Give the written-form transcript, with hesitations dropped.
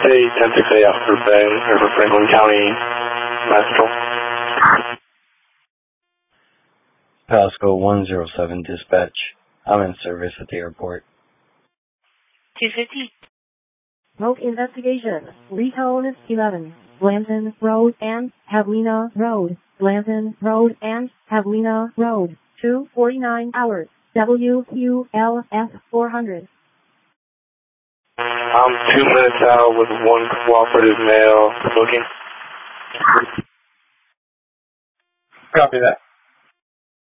USA 1068 out for Ben, or for Franklin County, Master. Pasco 107 dispatch. I'm in service at the airport. 250. Smoke investigation. Recone 11. Blanton Road and Pavlina Road. Blanton Road and Pavlina Road. 249 hours. WQLF 400. I'm 2 minutes out with 1 cooperative male looking. Copy that.